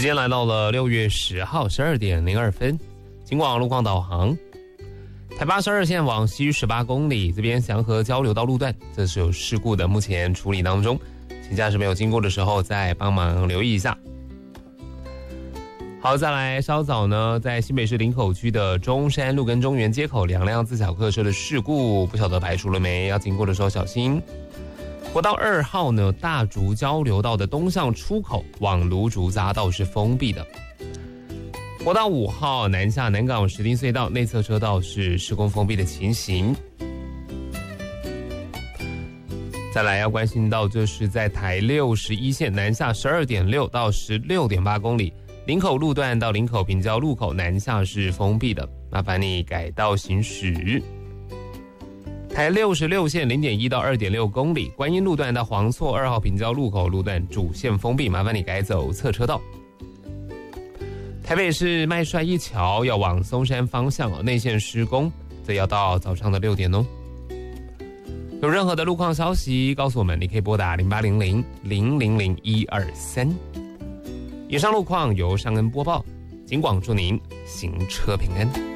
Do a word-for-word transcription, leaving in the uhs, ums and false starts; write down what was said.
间来到了六月十号十二点零二分，警广路况导航。台八十二线往西十八公里，这边祥和交流道路段这是有事故的，目前处理当中，请驾驶没有经过的时候再帮忙留意一下。好，再来稍早呢，在新北市林口区的中山路跟中原街口两辆自小客车的事故，不晓得排除了没？要经过的时候小心。国道二号呢，大竹交流道的东向出口往芦竹匝道是封闭的。国道五号南下南港石碇隧道内侧车道是施工封闭的情形。再来要关心到，就是在台六十一线南下十二点六到十六点八公里，林口路段到林口平交路口南下是封闭的，麻烦你改道行驶。台六十六线零点一到二点六公里，观音路段到黄厝二号平交路口路段主线封闭，麻烦你改走侧车道。台北市麦帅一桥要往松山方向哦，内线施工，这要到早上的六点哦。有任何的路况消息告诉我们，你可以拨打零八零零零零零一二三。以上路况由尚恩播报，警广祝您行车平安。